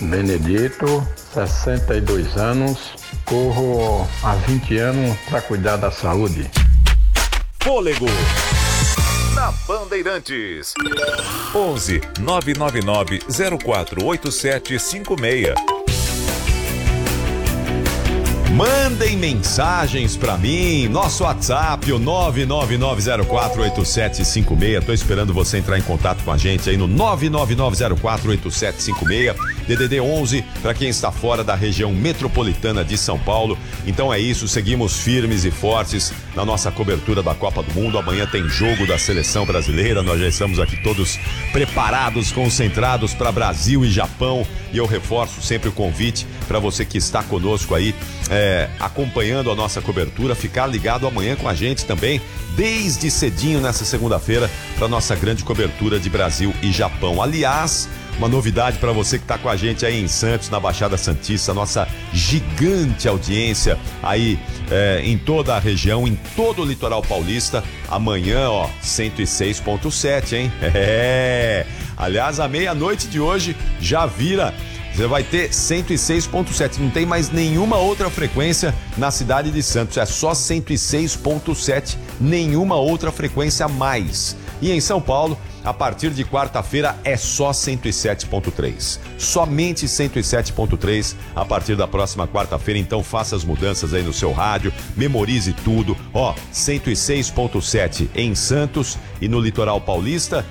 Benedito, 62 anos, corro há 20 anos para cuidar da saúde. Fôlego na Bandeirantes. 11 999 048756. Mandem mensagens pra mim, nosso WhatsApp, o 999048756. Tô esperando você entrar em contato com a gente aí no 999048756. DDD 11 para quem está fora da região metropolitana de São Paulo. Então é isso, seguimos firmes e fortes na nossa cobertura da Copa do Mundo. Amanhã tem jogo da seleção brasileira. Nós já estamos aqui todos preparados, concentrados para Brasil e Japão. E eu reforço sempre o convite para você que está conosco aí, acompanhando a nossa cobertura, ficar ligado amanhã com a gente também, desde cedinho nessa segunda-feira, para nossa grande cobertura de Brasil e Japão. Aliás, uma novidade para você que está com a gente aí em Santos, na Baixada Santista, nossa gigante audiência aí em toda a região, em todo o litoral paulista. Amanhã, 106.7, hein? Aliás, à meia-noite de hoje já vira. Você vai ter 106.7, não tem mais nenhuma outra frequência na cidade de Santos, é só 106.7, nenhuma outra frequência a mais. E em São Paulo, a partir de quarta-feira é só 107.3, somente 107.3 a partir da próxima quarta-feira. Então faça as mudanças aí no seu rádio, memorize tudo, 106.7 em Santos e no litoral paulista,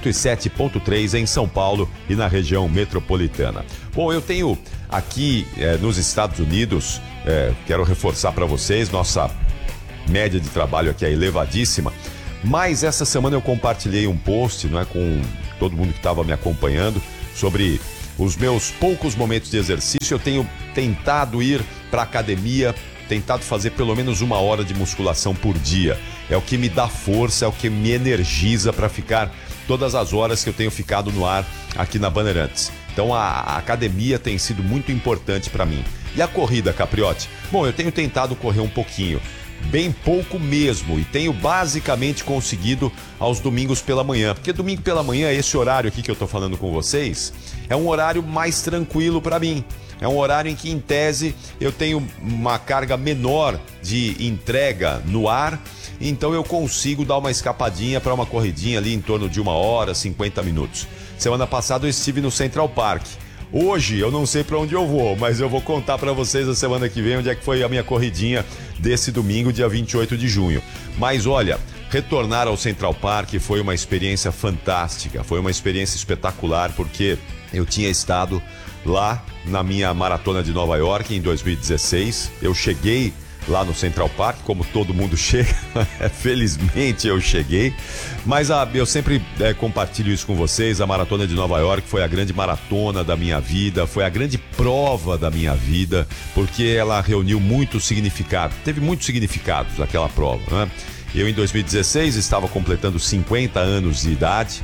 107.3 em São Paulo e na região metropolitana. Bom, eu tenho aqui nos Estados Unidos, quero reforçar para vocês, nossa média de trabalho aqui é elevadíssima. Mas essa semana eu compartilhei um post, com todo mundo que estava me acompanhando, sobre os meus poucos momentos de exercício. Eu tenho tentado ir para a academia, tentado fazer pelo menos 1 hora de musculação por dia. É o que me dá força, é o que me energiza para ficar todas as horas que eu tenho ficado no ar aqui na Bandeirantes. Então a academia tem sido muito importante para mim. E a corrida, Capriotti? Bom, eu tenho tentado correr um pouquinho. Bem pouco mesmo, e tenho basicamente conseguido aos domingos pela manhã, porque domingo pela manhã, esse horário aqui que eu tô falando com vocês, é um horário mais tranquilo para mim. É um horário em que, em tese, eu tenho uma carga menor de entrega no ar, então eu consigo dar uma escapadinha para uma corridinha ali em torno de 1 hora, 50 minutos. Semana passada eu estive no Central Park. Hoje eu não sei para onde eu vou, mas eu vou contar para vocês a semana que vem onde é que foi a minha corridinha desse domingo, dia 28 de junho. Mas olha, retornar ao Central Park foi uma experiência fantástica, foi uma experiência espetacular, porque eu tinha estado lá na minha maratona de Nova York em 2016. Eu cheguei lá no Central Park, como todo mundo chega, felizmente eu cheguei, mas eu sempre compartilho isso com vocês. A maratona de Nova York foi a grande maratona da minha vida, foi a grande prova da minha vida, porque ela reuniu muito significado, teve muitos significados aquela prova, né? Eu em 2016 estava completando 50 anos de idade,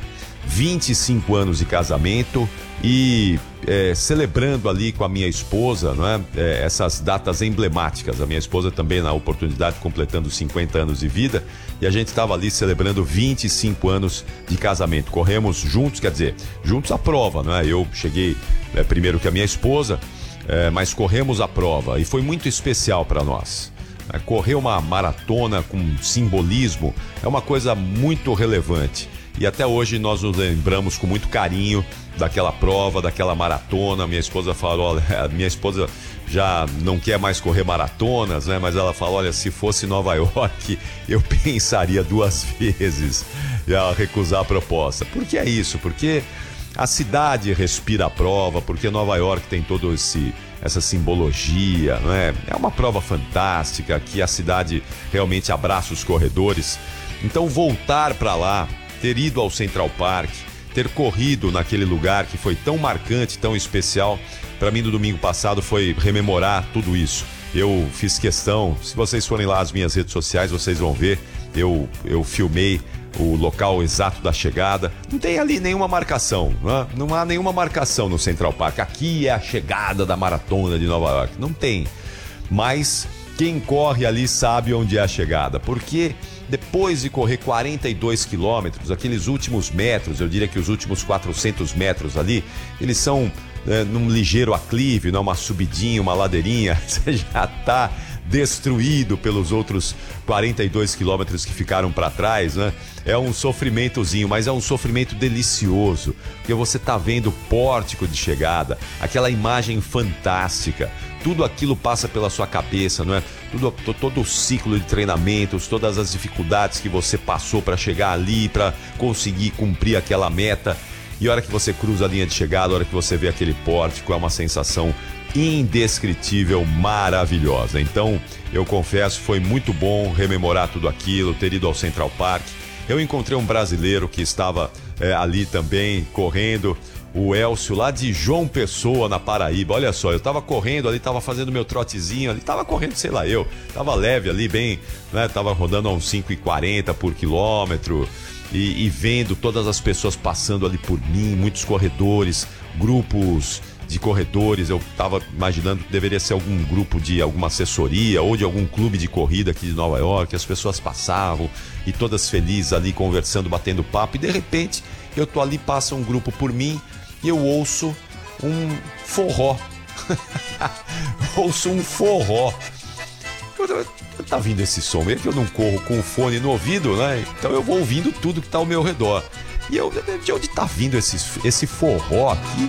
25 anos de casamento e celebrando ali com a minha esposa, não é? Essas datas emblemáticas. A minha esposa também, na oportunidade, completando 50 anos de vida, e a gente estava ali celebrando 25 anos de casamento. Corremos juntos, quer dizer, juntos a prova, não é? Eu cheguei primeiro que a minha esposa, mas corremos a prova e foi muito especial para nós. Correr uma maratona com simbolismo é uma coisa muito relevante. E até hoje nós nos lembramos com muito carinho daquela prova, daquela maratona. Minha esposa falou, olha, minha esposa já não quer mais correr maratonas, né? Mas ela falou, olha, se fosse Nova York, eu pensaria 2 vezes a recusar a proposta. Por que é isso? Porque a cidade respira a prova, porque Nova York tem todo essa simbologia, não é? É uma prova fantástica, que a cidade realmente abraça os corredores. Então voltar para lá, ter ido ao Central Park, ter corrido naquele lugar que foi tão marcante, tão especial, para mim no domingo passado foi rememorar tudo isso. Eu fiz questão, se vocês forem lá às minhas redes sociais, vocês vão ver, eu filmei o local exato da chegada. Não tem ali nenhuma marcação, né? Não há nenhuma marcação no Central Park. Aqui é a chegada da maratona de Nova York. Não tem. Mas quem corre ali sabe onde é a chegada, porque depois de correr 42 quilômetros, aqueles últimos metros, eu diria que os últimos 400 metros ali, eles são num ligeiro aclive, né? Uma subidinha, uma ladeirinha, você já tá destruído pelos outros 42 quilômetros que ficaram para trás, né? É um sofrimentozinho, mas é um sofrimento delicioso, porque você tá vendo o pórtico de chegada, aquela imagem fantástica, tudo aquilo passa pela sua cabeça, não é? Todo o ciclo de treinamentos, todas as dificuldades que você passou para chegar ali, para conseguir cumprir aquela meta, e a hora que você cruza a linha de chegada, a hora que você vê aquele pórtico, é uma sensação indescritível, maravilhosa. Então, eu confesso, foi muito bom rememorar tudo aquilo, ter ido ao Central Park. Eu encontrei um brasileiro que estava ali também, correndo, o Elcio, lá de João Pessoa, na Paraíba. Olha só, eu tava correndo ali, tava fazendo meu trotezinho ali, tava correndo, sei lá, tava leve ali, bem, né, tava rodando a uns 5,40 por quilômetro e vendo todas as pessoas passando ali por mim, muitos corredores, grupos de corredores. Eu estava imaginando que deveria ser algum grupo de alguma assessoria ou de algum clube de corrida aqui de Nova York. As pessoas passavam e todas felizes ali conversando, batendo papo, e de repente eu tô ali, passa um grupo por mim e eu ouço um forró. Ouço um forró. Tá vindo esse som, mesmo que eu não corro com o fone no ouvido, né? Então eu vou ouvindo tudo que tá ao meu redor. E de onde tá vindo esse forró aqui?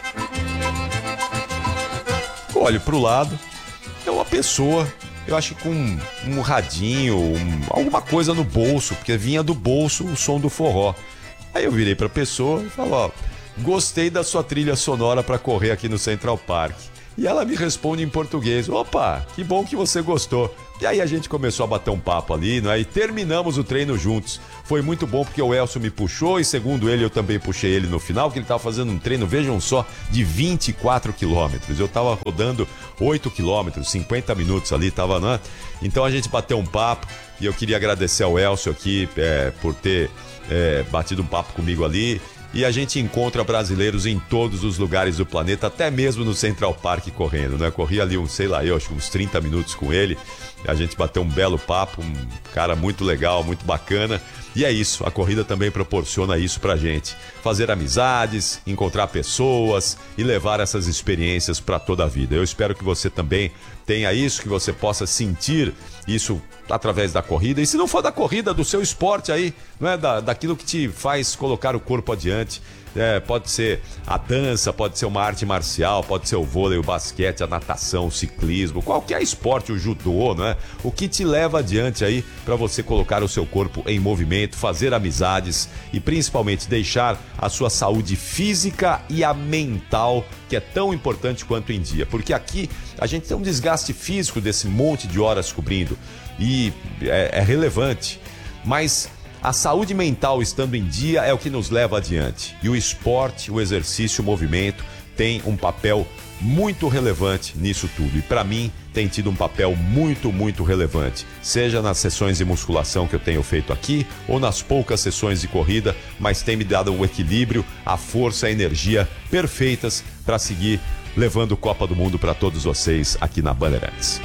Olho pro lado, é uma pessoa, eu acho que com um radinho, alguma coisa no bolso, porque vinha do bolso o som do forró. Aí eu virei pra pessoa e falei, ó, gostei da sua trilha sonora pra correr aqui no Central Park. E ela me responde em português, opa, que bom que você gostou. E aí a gente começou a bater um papo ali, né? E terminamos o treino juntos. Foi muito bom porque o Elcio me puxou e, segundo ele, eu também puxei ele no final, porque ele estava fazendo um treino, vejam só, de 24 quilômetros. Eu estava rodando 8 quilômetros, 50 minutos ali, tava, né? Então a gente bateu um papo e eu queria agradecer ao Elcio aqui por ter batido um papo comigo ali. E a gente encontra brasileiros em todos os lugares do planeta, até mesmo no Central Park correndo, né? Corri ali acho que uns 30 minutos com ele. A gente bateu um belo papo, um cara muito legal, muito bacana. E é isso, a corrida também proporciona isso pra gente. Fazer amizades, encontrar pessoas e levar essas experiências pra toda a vida. Eu espero que você também tenha isso, que você possa sentir isso através da corrida. E se não for da corrida, do seu esporte aí, não é? Daquilo que te faz colocar o corpo adiante. Pode ser a dança, pode ser uma arte marcial, pode ser o vôlei, o basquete, a natação, o ciclismo, qualquer esporte, o judô, né? O que te leva adiante aí para você colocar o seu corpo em movimento, fazer amizades e principalmente deixar a sua saúde física e a mental, que é tão importante quanto em dia. Porque aqui a gente tem um desgaste físico desse monte de horas cobrindo e é relevante, mas a saúde mental estando em dia é o que nos leva adiante. E o esporte, o exercício, o movimento tem um papel muito relevante nisso tudo. E para mim tem tido um papel muito, muito relevante. Seja nas sessões de musculação que eu tenho feito aqui ou nas poucas sessões de corrida, mas tem me dado o equilíbrio, a força, a energia perfeitas para seguir levando Copa do Mundo para todos vocês aqui na Bandeirantes.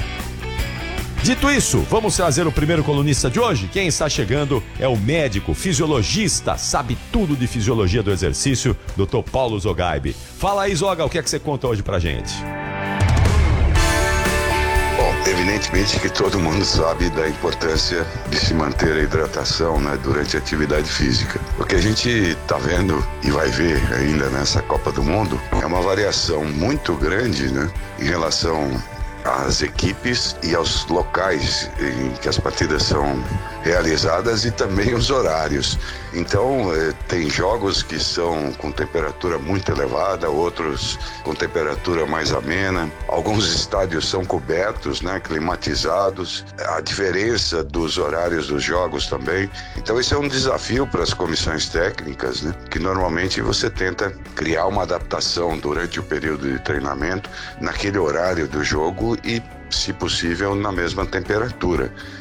Dito isso, vamos trazer o primeiro colunista de hoje. Quem está chegando é o médico, fisiologista, sabe tudo de fisiologia do exercício, Dr. Paulo Zogaibe. Fala aí, Zoga, o que é que você conta hoje pra gente? Bom, evidentemente que todo mundo sabe da importância de se manter a hidratação, né, durante a atividade física. O que a gente está vendo e vai ver ainda nessa Copa do Mundo é uma variação muito grande, né, em relação às equipes e aos locais em que as partidas são realizadas e também os horários. Então, tem jogos que são com temperatura muito elevada, outros com temperatura mais amena. Alguns estádios são cobertos, né, climatizados. A diferença dos horários dos jogos também. Então, esse é um desafio para as comissões técnicas, né, que normalmente você tenta criar uma adaptação durante o período de treinamento naquele horário do jogo e, se possível, na mesma temperatura.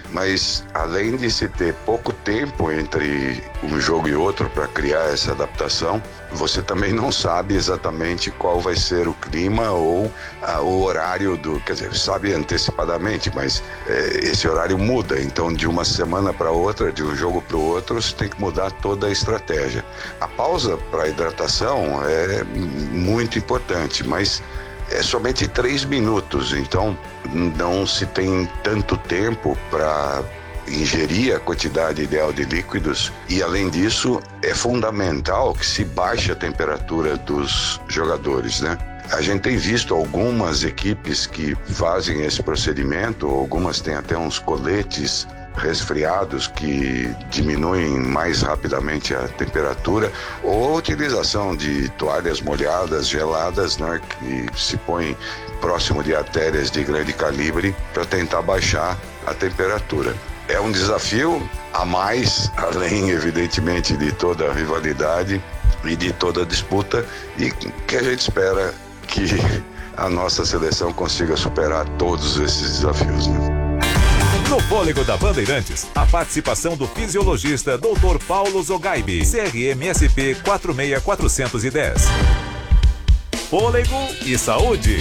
Mas além de se ter pouco tempo entre um jogo e outro para criar essa adaptação, você também não sabe exatamente qual vai ser o clima ou o horário quer dizer, sabe antecipadamente, mas esse horário muda. Então, de uma semana para outra, de um jogo para o outro, você tem que mudar toda a estratégia. A pausa para a hidratação é muito importante, mas é somente 3 minutos, então não se tem tanto tempo para ingerir a quantidade ideal de líquidos, e além disso é fundamental que se baixe a temperatura dos jogadores, né? A gente tem visto algumas equipes que fazem esse procedimento, algumas têm até uns coletes resfriados que diminuem mais rapidamente a temperatura, ou a utilização de toalhas molhadas, geladas, né, que se põem próximo de artérias de grande calibre para tentar baixar a temperatura. É um desafio a mais, além evidentemente de toda a rivalidade e de toda a disputa, e que a gente espera que a nossa seleção consiga superar todos esses desafios, né? No Fôlego da Bandeirantes, a participação do fisiologista Dr. Paulo Zogaibi, CRM-SP 46410. Fôlego e saúde.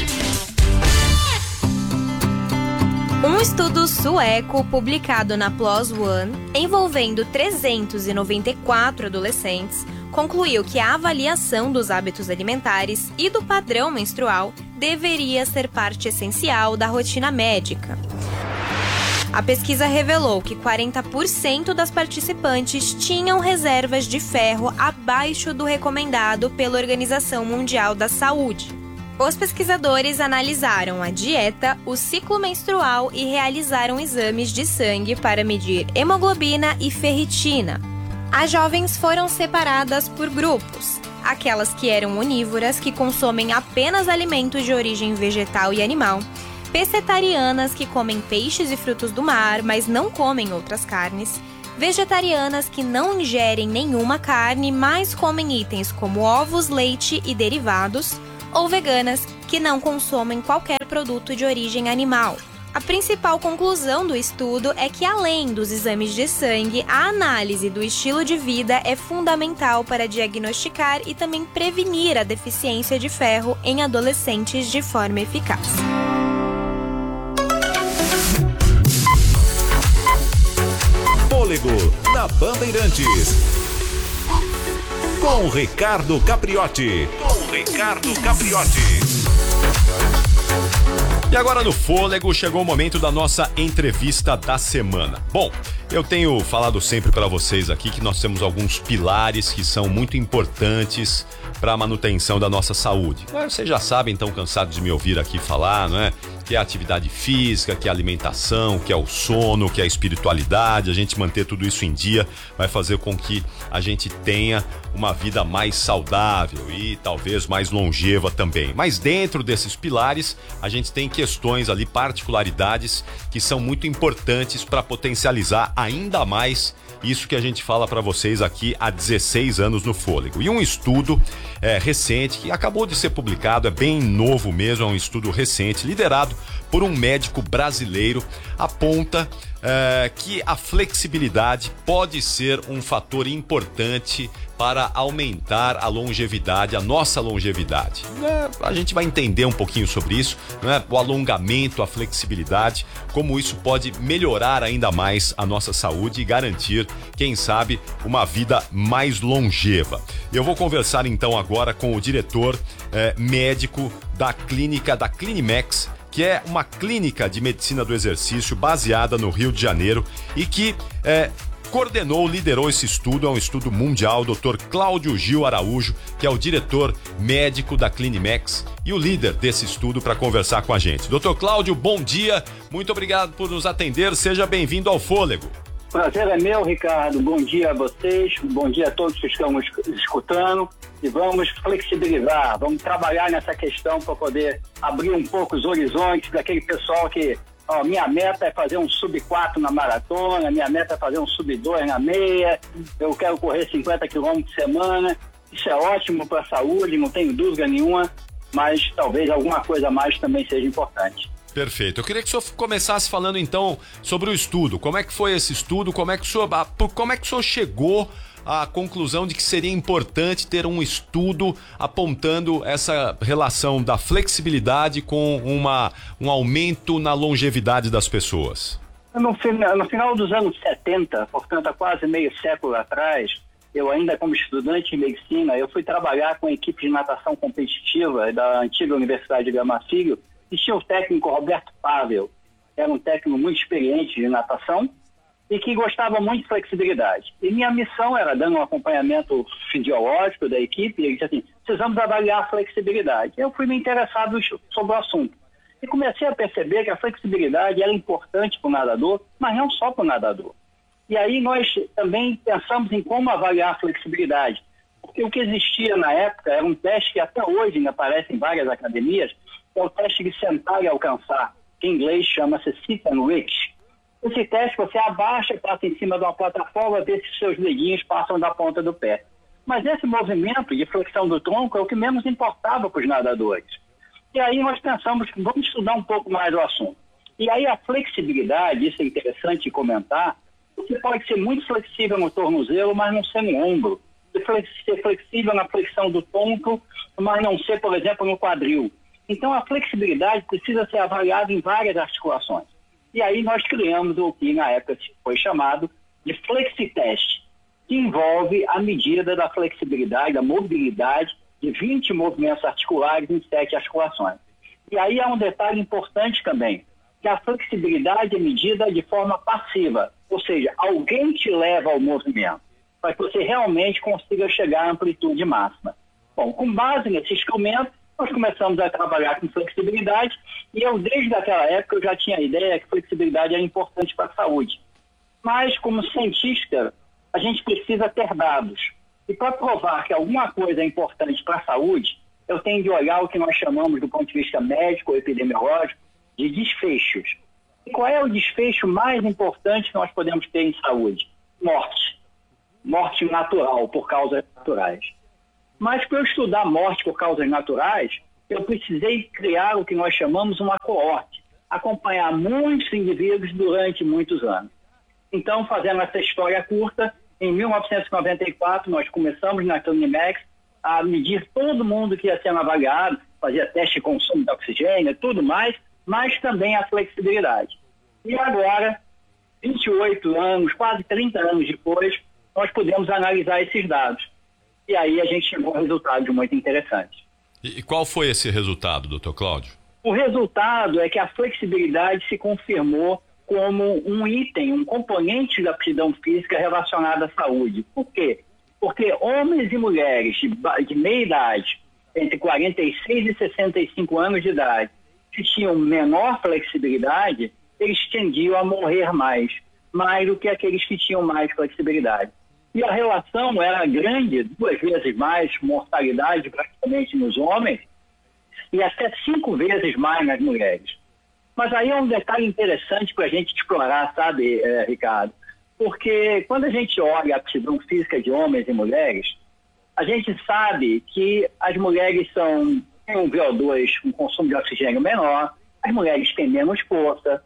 Um estudo sueco publicado na PLOS ONE, envolvendo 394 adolescentes, concluiu que a avaliação dos hábitos alimentares e do padrão menstrual deveria ser parte essencial da rotina médica. A pesquisa revelou que 40% das participantes tinham reservas de ferro abaixo do recomendado pela Organização Mundial da Saúde. Os pesquisadores analisaram a dieta, o ciclo menstrual e realizaram exames de sangue para medir hemoglobina e ferritina. As jovens foram separadas por grupos: aquelas que eram onívoras, que consomem apenas alimentos de origem vegetal e animal; pescetarianas, que comem peixes e frutos do mar, mas não comem outras carnes; vegetarianas, que não ingerem nenhuma carne, mas comem itens como ovos, leite e derivados; ou veganas, que não consomem qualquer produto de origem animal. A principal conclusão do estudo é que, além dos exames de sangue, a análise do estilo de vida é fundamental para diagnosticar e também prevenir a deficiência de ferro em adolescentes de forma eficaz. Fôlego na Bandeirantes. Com Ricardo Capriotti. E agora no Fôlego chegou o momento da nossa entrevista da semana. Bom, eu tenho falado sempre para vocês aqui que nós temos alguns pilares que são muito importantes para a manutenção da nossa saúde. Vocês já sabem, estão cansados de me ouvir aqui falar, não é? Que é a atividade física, que é a alimentação, que é o sono, que é a espiritualidade. A gente manter tudo isso em dia vai fazer com que a gente tenha uma vida mais saudável e talvez mais longeva também. Mas dentro desses pilares, a gente tem questões ali, particularidades que são muito importantes para potencializar ainda mais isso que a gente fala para vocês aqui há 16 anos no Fôlego. E um estudo recente, que acabou de ser publicado, é bem novo mesmo, é um estudo recente, liderado por um médico brasileiro, aponta que a flexibilidade pode ser um fator importante para aumentar a longevidade, a nossa longevidade. A gente vai entender um pouquinho sobre isso, né? O alongamento, a flexibilidade, como isso pode melhorar ainda mais a nossa saúde e garantir, quem sabe, uma vida mais longeva. Eu vou conversar então agora com o diretor médico da clínica da Clinimex, que é uma clínica de medicina do exercício baseada no Rio de Janeiro e que liderou esse estudo, é um estudo mundial, Dr. Cláudio Gil Araújo, que é o diretor médico da Clinimex e o líder desse estudo, para conversar com a gente. Dr. Cláudio, bom dia, muito obrigado por nos atender, seja bem-vindo ao Fôlego. Prazer é meu, Ricardo. Bom dia a vocês, bom dia a todos que estão escutando, e vamos flexibilizar, vamos trabalhar nessa questão para poder abrir um pouco os horizontes daquele pessoal que, minha meta é fazer um sub-4 na maratona, minha meta é fazer um sub-2 na meia, eu quero correr 50 km por semana. Isso é ótimo para a saúde, não tenho dúvida nenhuma, mas talvez alguma coisa a mais também seja importante. Perfeito. Eu queria que o senhor começasse falando então sobre o estudo. Como é que foi esse estudo? Como é que o senhor chegou à conclusão de que seria importante ter um estudo apontando essa relação da flexibilidade com um aumento na longevidade das pessoas? No final dos anos 70, portanto há quase meio século atrás, eu ainda como estudante de medicina, eu fui trabalhar com a equipe de natação competitiva da antiga Universidade de Gama Filho, e tinha o técnico Roberto Pavel, era um técnico muito experiente de natação e que gostava muito de flexibilidade. E minha missão era dando um acompanhamento fisiológico da equipe, e ele disse assim, precisamos avaliar a flexibilidade. Eu fui me interessado sobre o assunto e comecei a perceber que a flexibilidade era importante para o nadador, mas não só para o nadador. E aí nós também pensamos em como avaliar a flexibilidade, porque o que existia na época era um teste que até hoje ainda aparece em várias academias, é o teste de sentar e alcançar, que em inglês chama-se sit and reach. Esse teste você abaixa, passa em cima de uma plataforma, vê se seus dedinhos passam da ponta do pé. Mas esse movimento de flexão do tronco é o que menos importava para os nadadores. E aí nós pensamos, vamos estudar um pouco mais o assunto. E aí a flexibilidade, isso é interessante comentar, você pode ser muito flexível no tornozelo, mas não ser no ombro. Ser flexível na flexão do tronco, mas não ser, por exemplo, no quadril. Então a flexibilidade precisa ser avaliada em várias articulações. E aí nós criamos o que na época foi chamado de FlexiTest, que envolve a medida da flexibilidade, da mobilidade de 20 movimentos articulares em 7 articulações. E aí há um detalhe importante também, que a flexibilidade é medida de forma passiva, ou seja, alguém te leva ao movimento, para que você realmente consiga chegar à amplitude máxima. Bom, com base nesse instrumento, nós começamos a trabalhar com flexibilidade e eu, desde aquela época, eu já tinha a ideia que flexibilidade era importante para a saúde. Mas, como cientista, a gente precisa ter dados. E para provar que alguma coisa é importante para a saúde, eu tenho de olhar o que nós chamamos, do ponto de vista médico ou epidemiológico, de desfechos. E qual é o desfecho mais importante que nós podemos ter em saúde? Morte. Morte natural, por causas naturais. Mas para eu estudar morte por causas naturais, eu precisei criar o que nós chamamos uma coorte, acompanhar muitos indivíduos durante muitos anos. Então, fazendo essa história curta, em 1994 nós começamos na Clinimex a medir todo mundo que ia sendo avaliado, fazia teste de consumo de oxigênio e tudo mais, mas também a flexibilidade. E agora, 28 anos, quase 30 anos depois, nós podemos analisar esses dados. E aí a gente chegou a resultados muito interessantes. E qual foi esse resultado, doutor Cláudio? O resultado é que a flexibilidade se confirmou como um item, um componente da aptidão física relacionada à saúde. Por quê? Porque homens e mulheres de meia idade, entre 46 e 65 anos de idade, que tinham menor flexibilidade, eles tendiam a morrer mais do que aqueles que tinham mais flexibilidade. E a relação era grande, 2 vezes mais mortalidade praticamente nos homens e até 5 vezes mais nas mulheres. Mas aí é um detalhe interessante para a gente explorar, sabe, Ricardo? Porque quando a gente olha a aptidão física de homens e mulheres, a gente sabe que as mulheres têm um VO2, um consumo de oxigênio menor, as mulheres têm menos força,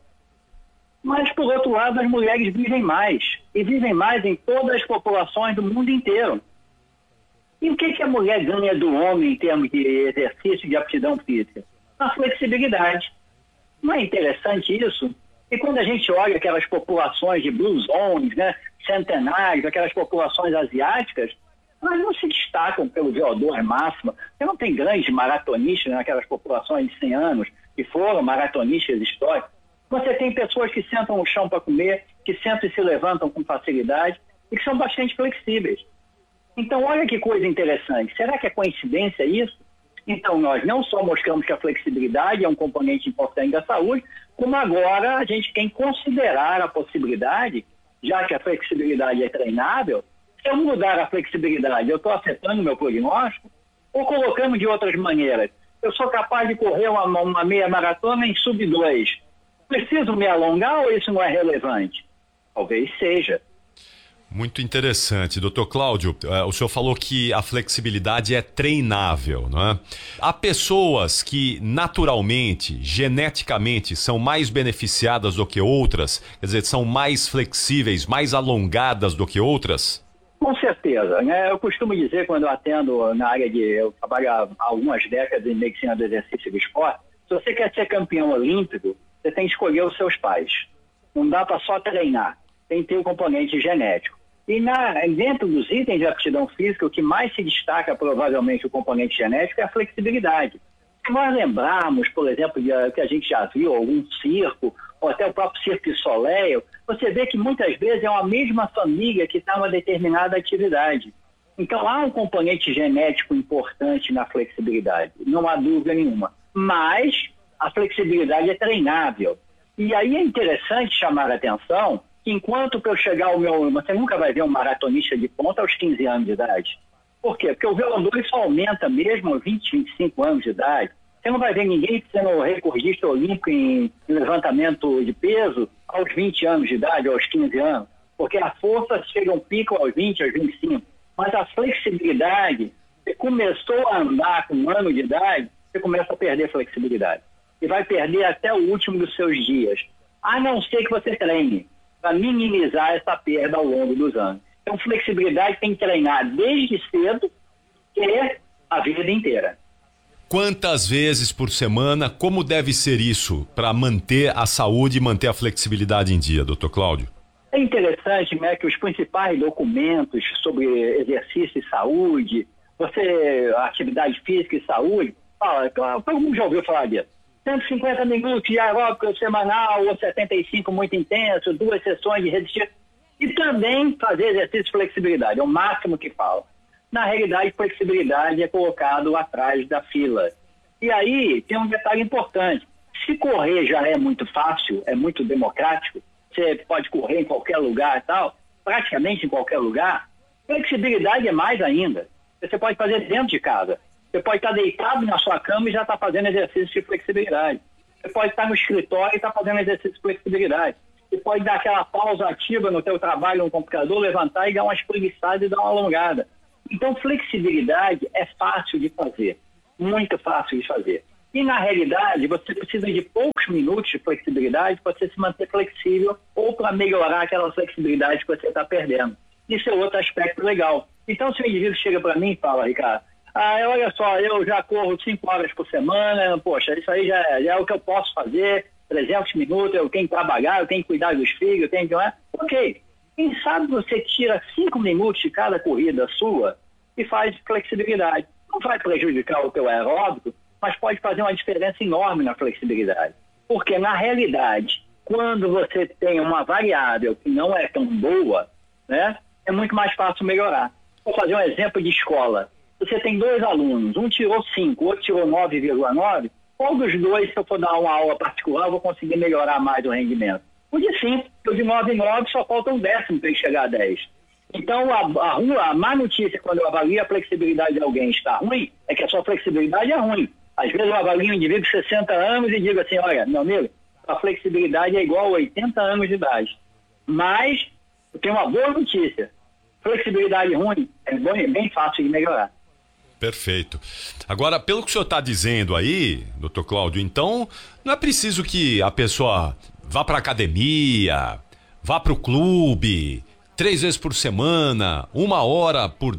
mas, por outro lado, as mulheres vivem mais, e vivem mais em todas as populações do mundo inteiro. E o que a mulher ganha do homem em termos de exercício de aptidão física? A flexibilidade. Não é interessante isso? E quando a gente olha aquelas populações de blue zones, né, centenários, aquelas populações asiáticas, elas não se destacam pelo VO2 máximo. Você não tem grandes maratonistas naquelas populações de 100 anos que foram maratonistas históricos. Você tem pessoas que sentam no chão para comer, que sentam e se levantam com facilidade e que são bastante flexíveis. Então, olha que coisa interessante. Será que é coincidência isso? Então, nós não só mostramos que a flexibilidade é um componente importante da saúde, como agora a gente tem que considerar a possibilidade, já que a flexibilidade é treinável, se eu mudar a flexibilidade, eu estou afetando o meu prognóstico? Ou colocando de outras maneiras? Eu sou capaz de correr uma meia maratona em sub-2. Preciso me alongar ou isso não é relevante? Talvez seja. Muito interessante. Doutor Cláudio, o senhor falou que a flexibilidade é treinável, não é? Há pessoas que naturalmente, geneticamente, são mais beneficiadas do que outras? Quer dizer, são mais flexíveis, mais alongadas do que outras? Com certeza, né? Eu costumo dizer, quando eu atendo na área eu trabalho há algumas décadas em medicina do exercício e do esporte, se você quer ser campeão olímpico, você tem que escolher os seus pais. Não dá para só treinar, tem que ter o componente genético. E dentro dos itens de aptidão física, o que mais se destaca provavelmente o componente genético é a flexibilidade. Se nós lembrarmos, por exemplo, que a gente já viu algum circo, ou até o próprio Cirque du Soleil, você vê que muitas vezes é uma mesma família que está em uma determinada atividade. Então há um componente genético importante na flexibilidade, não há dúvida nenhuma. Mas a flexibilidade é treinável. E aí é interessante chamar a atenção que enquanto para eu chegar ao você nunca vai ver um maratonista de ponta aos 15 anos de idade. Por quê? Porque o VO2 só aumenta mesmo aos 20, 25 anos de idade. Você não vai ver ninguém sendo recordista olímpico em levantamento de peso aos 20 anos de idade, aos 15 anos. Porque a força chega a um pico aos 20, aos 25. Mas a flexibilidade, você começou a andar com 1 ano de idade, você começa a perder flexibilidade. E vai perder até o último dos seus dias. A não ser que você treine para minimizar essa perda ao longo dos anos. Então, flexibilidade tem que treinar desde cedo e a vida inteira. Quantas vezes por semana? Como deve ser isso para manter a saúde e manter a flexibilidade em dia, doutor Cláudio? É interessante, né, que os principais documentos sobre exercício e saúde, atividade física e saúde, todo mundo já ouviu falar disso. 150 minutos de aeróbico semanal ou 75 muito intenso, 2 sessões de resistência. E também fazer exercício de flexibilidade, é o máximo que fala. Na realidade, flexibilidade é colocado atrás da fila. E aí tem um detalhe importante. Se correr já é muito fácil, é muito democrático, você pode correr em qualquer lugar e tal, praticamente em qualquer lugar, flexibilidade é mais ainda. Você pode fazer dentro de casa. Você pode estar deitado na sua cama e já está fazendo exercício de flexibilidade. Você pode estar no escritório e estar fazendo exercício de flexibilidade. Você pode dar aquela pausa ativa no teu trabalho no computador, levantar e dar uma espreguiçada e dar uma alongada. Então, flexibilidade é fácil de fazer, muito fácil de fazer. E, na realidade, você precisa de poucos minutos de flexibilidade para você se manter flexível ou para melhorar aquela flexibilidade que você está perdendo. Isso é outro aspecto legal. Então, se o indivíduo chega para mim e fala, Ricardo, olha só, eu já corro 5 horas por semana, poxa, isso aí já é o que eu posso fazer, 300 minutos, eu tenho que trabalhar, eu tenho que cuidar dos filhos, eu tenho que... Ok, quem sabe você tira 5 minutos de cada corrida sua e faz flexibilidade. Não vai prejudicar o teu aeróbico, mas pode fazer uma diferença enorme na flexibilidade. Porque, na realidade, quando você tem uma variável que não é tão boa, né, é muito mais fácil melhorar. Vou fazer um exemplo de escola. Você tem 2 alunos, um tirou 5, o outro tirou 9,9, qual dos dois, se eu for dar uma aula particular, eu vou conseguir melhorar mais o rendimento? O de 5, o de 9,9 só falta um 10º para ele chegar a 10. Então, a má notícia quando eu avalio a flexibilidade de alguém está ruim, é que a sua flexibilidade é ruim. Às vezes eu avalio um indivíduo de 60 anos e digo assim, olha, meu amigo, a flexibilidade é igual a 80 anos de idade. Mas, eu tenho uma boa notícia, flexibilidade ruim é bem fácil de melhorar. Perfeito. Agora, pelo que o senhor está dizendo aí, doutor Cláudio, então não é preciso que a pessoa vá para a academia, vá para o clube, 3 vezes por semana, 1 hora por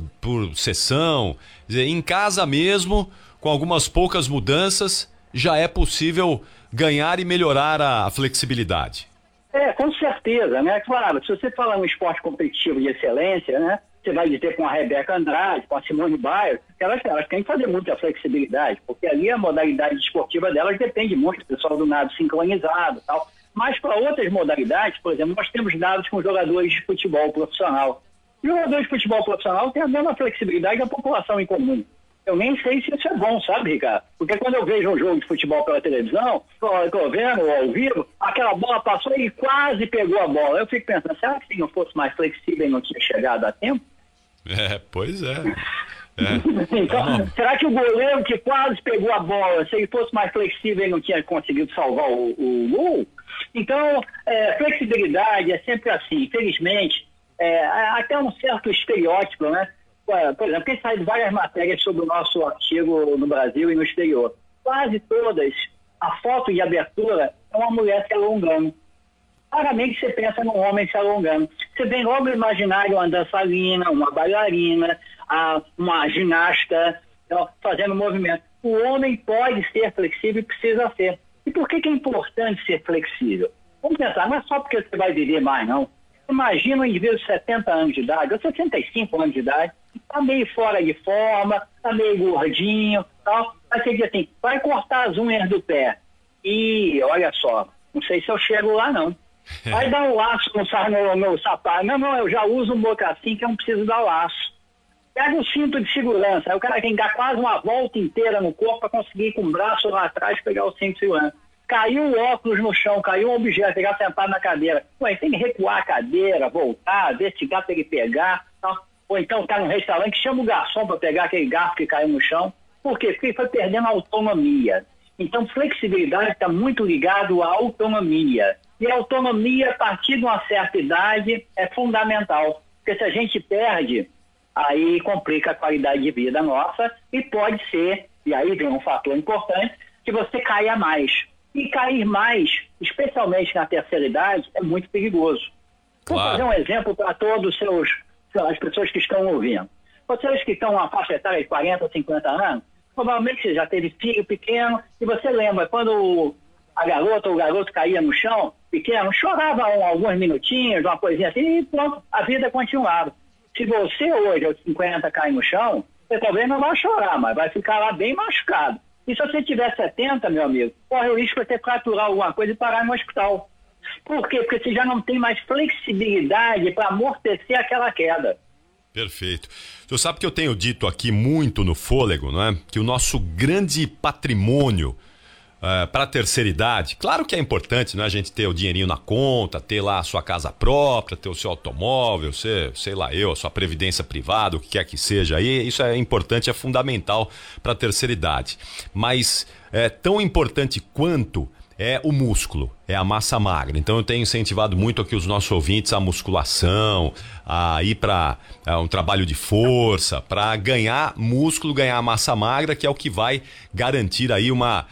sessão. Quer dizer, em casa mesmo, com algumas poucas mudanças, já é possível ganhar e melhorar a flexibilidade. Com certeza, né? Claro, se você falar um esporte competitivo de excelência, né? Você vai dizer com a Rebeca Andrade, com a Simone Biles, elas têm que fazer muita flexibilidade, porque ali a modalidade esportiva delas depende muito do pessoal do nado sincronizado e tal. Mas para outras modalidades, por exemplo, nós temos dados com jogadores de futebol profissional. E o jogador de futebol profissional tem a mesma flexibilidade da população em comum. Eu nem sei se isso é bom, sabe, Ricardo? Porque quando eu vejo um jogo de futebol pela televisão, estou vendo ao vivo, aquela bola passou e quase pegou a bola. Eu fico pensando, será que se não fosse mais flexível e não tinha chegado a tempo? Pois é. Então, será que o goleiro que quase pegou a bola, se ele fosse mais flexível, ele não tinha conseguido salvar o gol? Então, flexibilidade é sempre assim. Infelizmente, até um certo estereótipo, né? Por exemplo, tem saído várias matérias sobre o nosso artigo no Brasil e no exterior. Quase todas, a foto de abertura é uma mulher se alongando. Raramente você pensa num homem se alongando. Você vem logo imaginar uma dançarina, uma bailarina, uma ginasta, fazendo movimento. O homem pode ser flexível e precisa ser. E por que é importante ser flexível? Vamos pensar, não é só porque você vai viver mais, não. Imagina um indivíduo de 70 anos de idade, ou 65 anos de idade, está meio fora de forma, está meio gordinho, tal. Aí você diz assim, vai cortar as unhas do pé. E olha só, não sei se eu chego lá, não. Vai dar um laço no sapato. Não, eu já uso um mocassim que eu não preciso dar laço. Pega o cinto de segurança. Aí o cara tem que dar quase uma volta inteira no corpo para conseguir ir com o braço lá atrás pegar o cinto de segurança. Caiu o óculos no chão, caiu um objeto, pegar sentado na cadeira. Ué, tem que recuar a cadeira, voltar, investigar para ele pegar. Tal. Ou então tá num restaurante, chama o garçom para pegar aquele garfo que caiu no chão. Por quê? Porque ele foi perdendo a autonomia. Então, flexibilidade está muito ligado à autonomia. E a autonomia, a partir de uma certa idade, é fundamental. Porque se a gente perde, aí complica a qualidade de vida nossa e pode ser, e aí vem um fator importante, que você caia mais. E cair mais, especialmente na terceira idade, é muito perigoso. Vou fazer um exemplo para todos as pessoas que estão ouvindo. Vocês que estão na faixa etária de 40 ou 50 anos, provavelmente você já teve filho pequeno, e você lembra, quando a garota ou o garoto caía no chão, pequeno, chorava alguns minutinhos, uma coisinha assim, e pronto, a vida continuava. Se você hoje, aos 50, cai no chão, você talvez não vai chorar, mas vai ficar lá bem machucado. E se você tiver 70, meu amigo, corre o risco de ter que fraturar alguma coisa e parar no hospital. Por quê? Porque você já não tem mais flexibilidade para amortecer aquela queda. Perfeito. O senhor sabe que eu tenho dito aqui muito no Fôlego, não é? Que o nosso grande patrimônio para a terceira idade, claro que é importante, né, a gente ter o dinheirinho na conta, ter lá a sua casa própria, ter o seu automóvel, a sua previdência privada, o que quer que seja, aí isso é importante, é fundamental para a terceira idade. Mas é tão importante quanto é o músculo, é a massa magra. Então eu tenho incentivado muito aqui os nossos ouvintes a musculação, a ir para um trabalho de força, para ganhar músculo, ganhar massa magra, que é o que vai garantir aí uma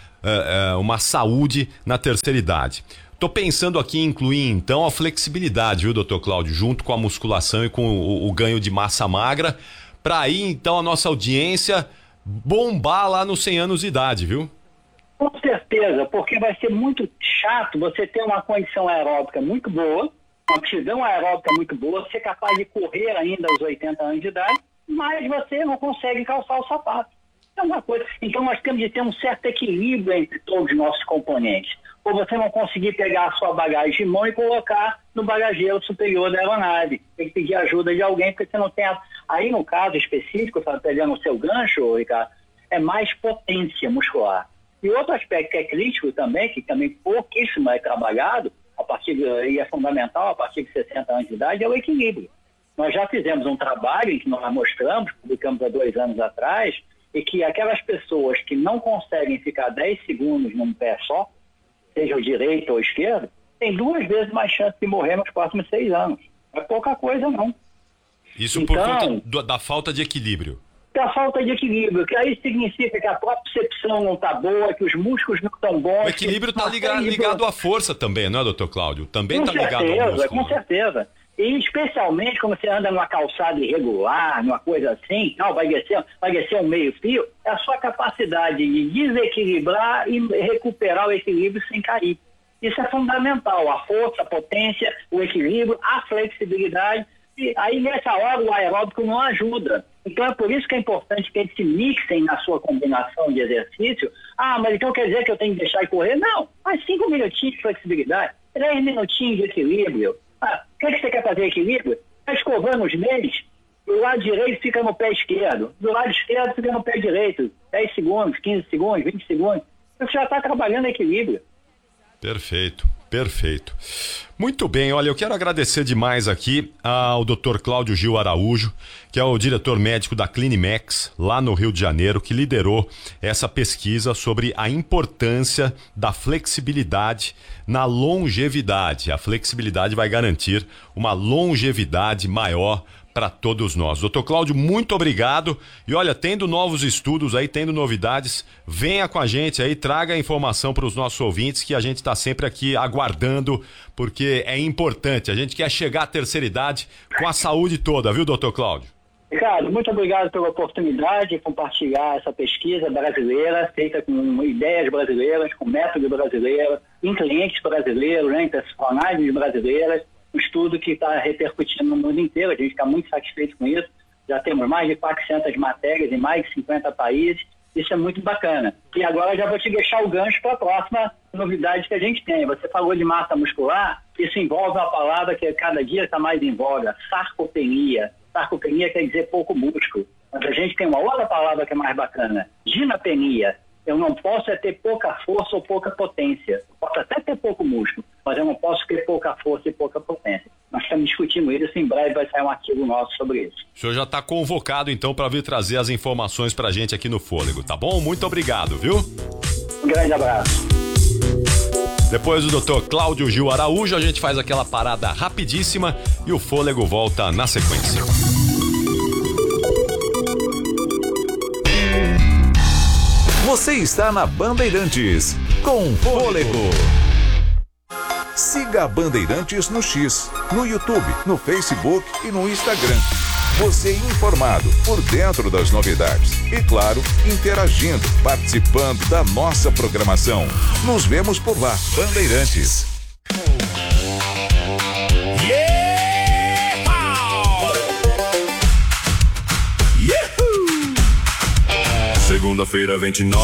saúde na terceira idade. Tô pensando aqui em incluir então a flexibilidade, viu, doutor Cláudio, junto com a musculação e com o ganho de massa magra, para aí então a nossa audiência bombar lá nos 100 anos de idade, viu? Com certeza, porque vai ser muito chato você ter uma condição aeróbica muito boa, uma aptidão aeróbica muito boa, ser capaz de correr ainda aos 80 anos de idade, mas você não consegue calçar o sapato. É uma coisa. Então nós temos de ter um certo equilíbrio entre todos os nossos componentes. Ou você não conseguir pegar a sua bagagem de mão e colocar no bagageiro superior da aeronave. Tem que pedir ajuda de alguém, porque você não tem... Aí no caso específico, está pegando o seu gancho, Ricardo, é mais potência muscular. E outro aspecto que é crítico também, que também pouquíssimo é trabalhado, e é fundamental a partir de 60 anos de idade, é o equilíbrio. Nós já fizemos um trabalho em que nós mostramos, publicamos há 2 anos atrás, e que aquelas pessoas que não conseguem ficar 10 segundos num pé só, seja o direito ou o esquerdo, tem 2 vezes mais chance de morrer nos próximos 6 anos. Não é pouca coisa, não. Isso então, por conta da falta de equilíbrio. Da falta de equilíbrio, que aí significa que a propriocepção não está boa, que os músculos não estão bons. O equilíbrio está ligado à força também, não é, doutor Cláudio? Também está ligado ao músculo. Com certeza. E especialmente quando você anda numa calçada irregular, numa coisa assim, não, vai descer um meio fio, é a sua capacidade de desequilibrar e recuperar o equilíbrio sem cair. Isso é fundamental, a força, a potência, o equilíbrio, a flexibilidade. E aí nessa hora o aeróbico não ajuda. Então é por isso que é importante que eles se mixem na sua combinação de exercício. Ah, mas então quer dizer que eu tenho que deixar de correr? Não, faz 5 minutinhos de flexibilidade, 3 minutinhos de equilíbrio. O que você quer fazer equilíbrio? Está escovando os dentes, do lado direito fica no pé esquerdo, do lado esquerdo fica no pé direito, 10 segundos, 15 segundos, 20 segundos. Você já está trabalhando equilíbrio. Perfeito. Perfeito. Muito bem, olha, eu quero agradecer demais aqui ao Dr. Cláudio Gil Araújo, que é o diretor médico da Clinimex, lá no Rio de Janeiro, que liderou essa pesquisa sobre a importância da flexibilidade na longevidade. A flexibilidade vai garantir uma longevidade maior para todos nós. Doutor Cláudio, muito obrigado. E olha, tendo novos estudos aí, tendo novidades, venha com a gente aí, traga a informação para os nossos ouvintes, que a gente está sempre aqui aguardando, porque é importante. A gente quer chegar à terceira idade com a saúde toda, viu, doutor Cláudio? Ricardo, muito obrigado pela oportunidade de compartilhar essa pesquisa brasileira, feita com ideias brasileiras, com método brasileiro, em clientes brasileiros, né, em personagens brasileiras. Um estudo que está repercutindo no mundo inteiro, a gente está muito satisfeito com isso. Já temos mais de 400 matérias em mais de 50 países, isso é muito bacana. E agora já vou te deixar o gancho para a próxima novidade que a gente tem. Você falou de massa muscular, isso envolve uma palavra que cada dia está mais em voga, sarcopenia. Sarcopenia quer dizer pouco músculo, mas a gente tem uma outra palavra que é mais bacana, ginapenia. Eu não posso ter pouca força ou pouca potência. Eu posso até ter pouco músculo, mas eu não posso ter pouca força e pouca potência. Nós estamos discutindo isso, em breve vai sair um artigo nosso sobre isso. O senhor já está convocado, então, para vir trazer as informações para a gente aqui no Fôlego, tá bom? Muito obrigado, viu? Um grande abraço. Depois do Dr. Cláudio Gil Araújo, a gente faz aquela parada rapidíssima e o Fôlego volta na sequência. Você está na Bandeirantes, com Fôlego. Siga a Bandeirantes no X, no YouTube, no Facebook e no Instagram. Você informado, por dentro das novidades. E claro, interagindo, participando da nossa programação. Nos vemos por lá, Bandeirantes. Segunda-feira, 29.